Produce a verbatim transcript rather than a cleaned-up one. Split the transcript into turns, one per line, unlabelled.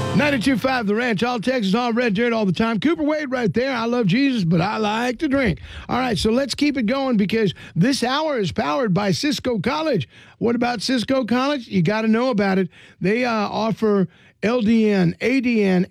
ninety-two point five The Ranch, all Texas, all red dirt, all the time. Cooper Wade right there. I love Jesus, but I like to drink. All right, so let's keep it going because this hour is powered by Cisco College. What about Cisco College? You got to know about it. They uh, offer L D N, A D N,